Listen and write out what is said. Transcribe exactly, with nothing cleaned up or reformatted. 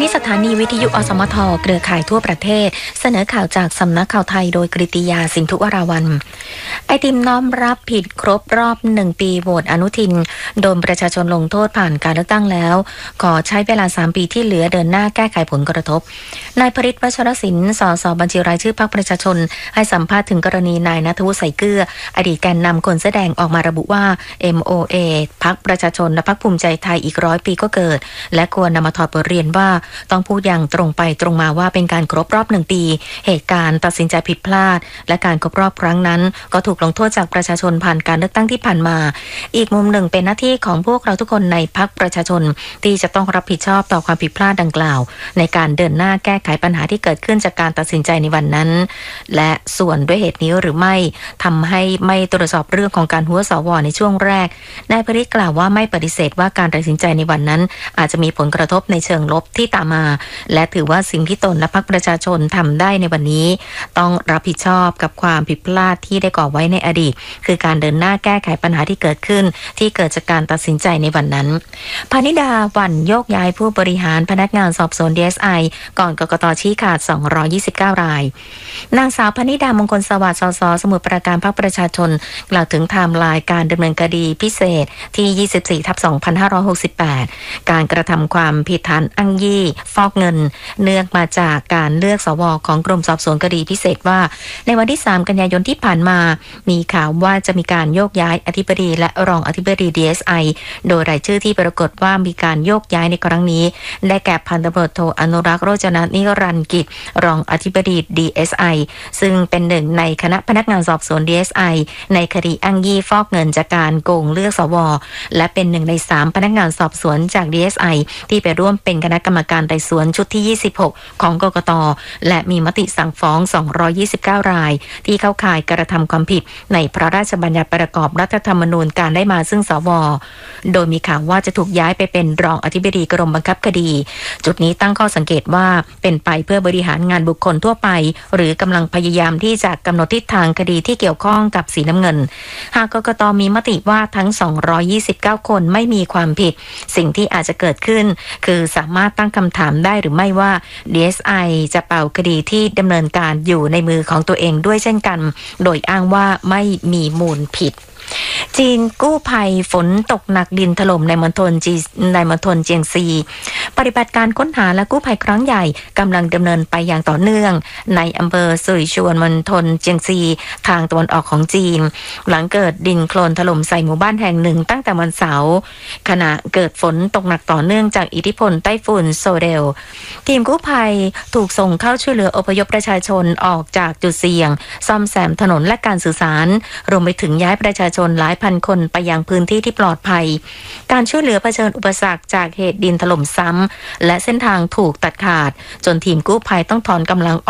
นี้สถานีวิทยุอสมทเครือข่ายทั่วประเทศเสนอข่าวจากสำนักข่าวไทยโดยกฤติยาสินธุวราวัลย์ไอติมน้อมรับผิดครบรอบหนึ่งปีโหวตอนุทินโดนประชาชนลงโทษผ่านการเลือกตั้งแล้วขอใช้เวลาสามปีที่เหลือเดินหน้าแก้ไขผลกระทบนายพฤทธิ์ วัชรศิลป์สสบัญชีรายชื่อพรรคประชาชนให้สัมภาษณ์ถึงกรณีนายณัฐวุฒิ ใส่เกลืออดีตแกนนำคนแสดงออกมาระบุว่า เอ็ม โอ เอ พรรคประชาชนและพรรคภูมิใจไทยอีกร้อยปีก็เกิดและควรนำมาถอดบทเรียนว่าต้องพูดอย่างตรงไปตรงมาว่าเป็นการครบรอบหนึ่งปีเหตุการณ์ตัดสินใจผิดพลาดและการครบรอบครั้งนั้นก็ถูกลงโทษจากประชาชนผ่านการเลือกตั้งที่ผ่านมาอีกมุมหนึ่งเป็นหน้าที่ของพวกเราทุกคนในพรรคประชาชนที่จะต้องรับผิดชอบต่อความผิดพลาดดังกล่าวในการเดินหน้าแก้ไขปัญหาที่เกิดขึ้นจากการตัดสินใจในวันนั้นและส่วนด้วยเหตุนี้หรือไม่ทำให้ไม่ตรวจสอบเรื่องของการหัวสวในช่วงแรกนายพฤทธิ์กล่าวว่าไม่ปฏิเสธว่าการตัดสินใจในวันนั้นอาจจะมีผลกระทบในเชิงลบที่ตามมาและถือว่าสิ่งที่ตนและพรรคประชาชนทำได้ในวันนี้ต้องรับผิดชอบกับความผิดพลาดที่ได้ก่อไว้ในอดีตคือการเดินหน้าแก้ไขปัญหาที่เกิดขึ้นที่เกิดจากการตัดสินใจในวันนั้นพนิดาหวั่นโยกย้ายผู้บริหารพนักงานสอบสวน ดี เอส ไอ ก่อนกกต.ชี้ขาดสองร้อยยี่สิบเก้ารายนางสาวพนิดามงคลสวัสดิ์สสสมุทรปราการพรรคประชาชนกล่าวถึงไทม์ไลน์การดำเนินคดีพิเศษที่ ยี่สิบสี่ทับสองพันห้าร้อยหกสิบแปด การกระทำความผิดฐานอ้างยี่ฟอกเงินเนื่องมาจากการเลือกสวของกรมสอบสวนคดีพิเศษว่าในวันที่สามกันยายนที่ผ่านมามีข่าวว่าจะมีการโยกย้ายอธิบดีและรองอธิบดี ดี เอส ไอ โดยรายชื่อที่ปรากฏว่ามีการโยกย้ายในครั้งนี้ได้แก่พันตำรวจโทอนุรักษ์โรจนนิรันดร์กิจรองอธิบดี ดี เอส ไอ ซึ่งเป็นหนึ่งในคณะพนักงานสอบสวน ดี เอส ไอ ในคดีอ้างยี่ฟอกเงินจากการโกงเลือกสวและเป็นหนึ่งในสามพนักงานสอบสวนจาก ดี เอส ไอ ที่ไปร่วมเป็นคณะกรรมการไต่สวนชุดที่ยี่สิบหกของกกต.และมีมติสั่งฟ้องสองร้อยยี่สิบเก้ารายที่เข้าข่ายกระทำความผิดในพระราชบัญญัติประกอบรัฐธรรมนูญการได้มาซึ่งสวโดยมีข่าวว่าจะถูกย้ายไปเป็นรองอธิบดีกรมบังคับคดีจุดนี้ตั้งข้อสังเกตว่าเป็นไปเพื่อบริหารงานบุคคลทั่วไปหรือกำลังพยายามที่จะกำหนดทิศทางคดีที่เกี่ยวข้องกับสีน้ำเงินหากกกต.มีมติว่าทั้งสองร้อยยี่สิบเก้าคนไม่มีความผิดสิ่งที่อาจจะเกิดขึ้นคือสามารถตั้งคำถามได้หรือไม่ว่า ดี เอส ไอ จะเป่าคดีที่ดำเนินการอยู่ในมือของตัวเองด้วยเช่นกันโดยอ้างว่าไม่มีมูลผิดจีนกู้ภัยฝนตกหนักดินถล่มในมณฑลจีในมณฑลเจียงซีปฏิบัติการค้นหาและกู้ภัยครั้งใหญ่กำลังดำเนินไปอย่างต่อเนื่องในอำเภอซุยชวนมณฑลเจียงซีทางตะวันออกของจีนหลังเกิดดินโคลนถล่มใส่หมู่บ้านแห่งหนึ่งตั้งแต่วันเสาร์ขณะเกิดฝนตกหนักต่อเนื่องจากอิทธิพลไต้ฝุ่นโซเดลทีมกู้ภัยถูกส่งเข้าช่วยเหลืออพยพประชาชนออกจากจุดเสี่ยงซ่อมแซมถนนและการสื่อสารรวมไปถึงย้ายประชาชนหลายพันคนไปยังพื้นที่ที่ปลอดภัยการช่วยเหลือเผชิญอุปสรรคจากเหตุดินถล่มซ้ำและเส้นทางถูกตัดขาดจนทีมกู้ภัยต้องถอนกำลัง